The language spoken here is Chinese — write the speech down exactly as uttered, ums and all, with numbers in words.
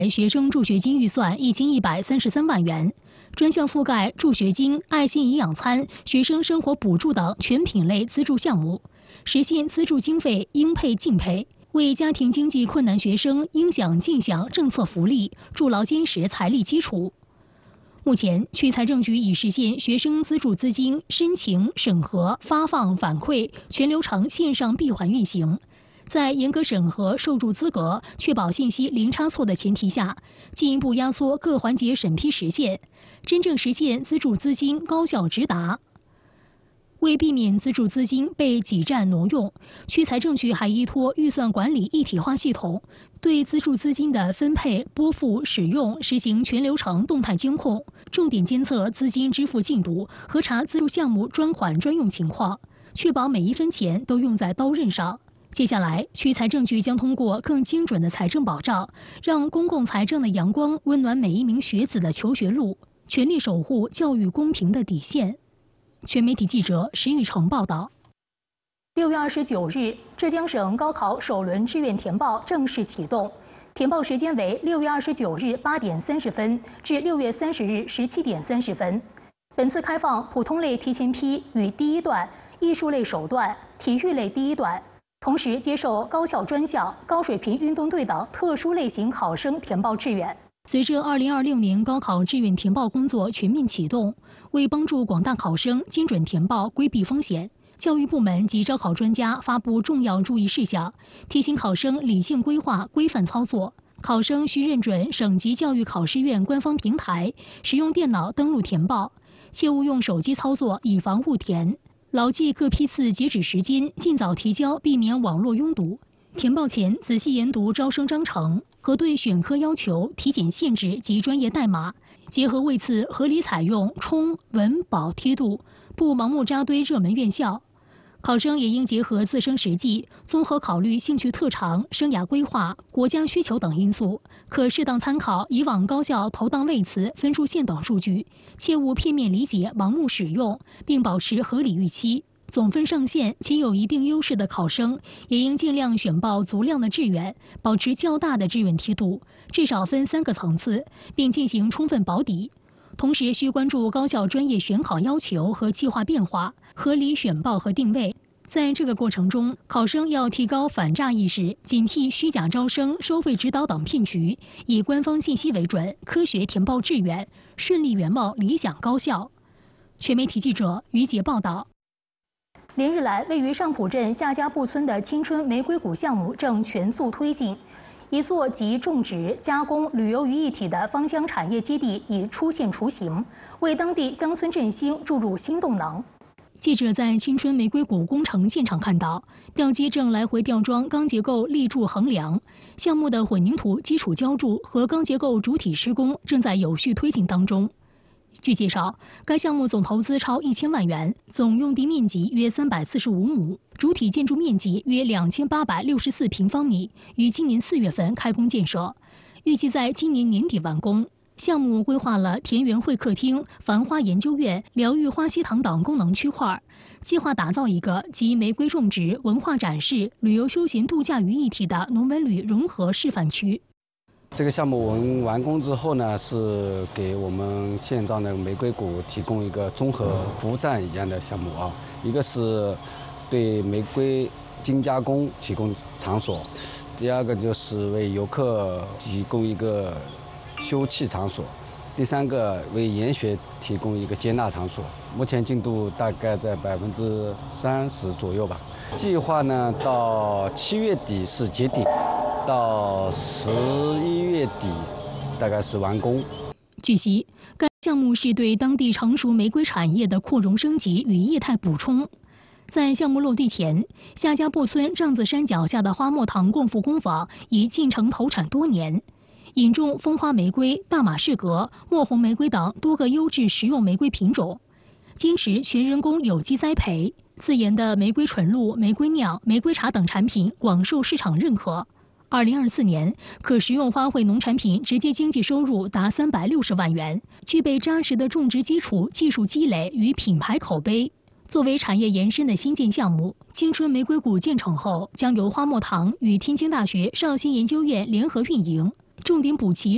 学生助学金预算一千一百三十三万元，专项覆盖助学金、爱心营养餐、学生生活补助等全品类资助项目，实现资助经费应配尽配，为家庭经济困难学生应享尽享政策福利，筑牢坚实财力基础。目前，区财政局已实现学生资助资金申请、审核、发放、反馈全流程线上闭环运行。在严格审核受助资格、确保信息零差错的前提下，进一步压缩各环节审批时限，真正实现资助资金高效直达。为避免资助资金被挤占挪用，区财政局还依托预算管理一体化系统，对资助资金的分配、拨付、使用实行全流程动态监控，重点监测资金支付进度，核查资助项目专款专用情况，确保每一分钱都用在刀刃上。接下来，区财政局将通过更精准的财政保障，让公共财政的阳光温暖每一名学子的求学路，全力守护教育公平的底线。全媒体记者石玉成报道。六月二十九日，浙江省高考首轮志愿填报正式启动，填报时间为六月二十九日八点三十分至六月三十日十七点三十分。本次开放普通类提前批与第一段、艺术类首段、体育类第一段。同时接受高校专项、高水平运动队等特殊类型考生填报志愿。随着二零二六年高考志愿填报工作全面启动，为帮助广大考生精准填报、规避风险，教育部门及招考专家发布重要注意事项，提醒考生理性规划、规范操作。考生需认准省级教育考试院官方平台，使用电脑登录填报，切勿用手机操作，以防误填。牢记各批次截止时间，尽早提交，避免网络拥堵。填报前仔细研读招生章程，核对选科要求、体检限制及专业代码，结合位次合理采用冲、稳、保梯度，不盲目扎堆热门院校。考生也应结合自身实际，综合考虑兴趣特长、生涯规划、国家需求等因素，可适当参考以往高校投档位次、分数线等数据，切勿片面理解、盲目使用，并保持合理预期。总分上限且有一定优势的考生，也应尽量选报足量的志愿，保持较大的志愿梯度，至少分三个层次，并进行充分保底。同时需关注高校专业选考要求和计划变化，合理选报和定位。在这个过程中，考生要提高反诈意识，警惕虚假招生、收费指导等骗局，以官方信息为准，科学填报志愿，顺利圆梦理想高校。全媒体记者于杰报道。连日来，位于上浦镇夏家埠村的青春玫瑰谷项目正全速推进。一座集种植、加工、旅游于一体的芳香产业基地已出现雏形，为当地乡村振兴注入新动能。记者在青春玫瑰谷工程现场看到，吊机正来回吊装钢结构立柱横梁，项目的混凝土基础浇筑和钢结构主体施工正在有序推进当中。据介绍，该项目总投资超一千万元，总用地面积约三百四十五亩，主体建筑面积约两千八百六十四平方米，于今年四月份开工建设，预计在今年年底完工。项目规划了田园会客厅、繁花研究院、疗愈花溪堂等功能区块，计划打造一个集玫瑰种植、文化展示、旅游休闲度假于一体的农文旅融合示范区。 这个项目我们完工之后呢，是给我们现状的玫瑰谷提供一个综合服务站一样的项目啊。一个是对玫瑰精加工提供场所，第二个就是为游客提供一个休憩场所，第三个为研学提供一个接纳场所。目前进度大概在百分之三十左右吧。计划呢到七月底是结顶。到十一月底，大概是完工。 据悉，该项目是对当地成熟玫瑰产业的扩容升级与业态补充。在项目落地前，夏家埠村帐子山脚下的花墨堂共富工坊已进城投产多年，引种风花玫瑰、大马士革、墨红玫瑰等多个优质食用玫瑰品种，坚持全人工有机栽培，自研的玫瑰纯露、玫瑰酿、玫瑰茶等产品广受市场认可。二零二四年，可食用花卉农产品直接经济收入达三百六十万元，具备扎实的种植基础、技术积累与品牌口碑。作为产业延伸的新建项目，青春玫瑰谷建成后，将由花墨堂与天津大学绍兴研究院联合运营，重点补齐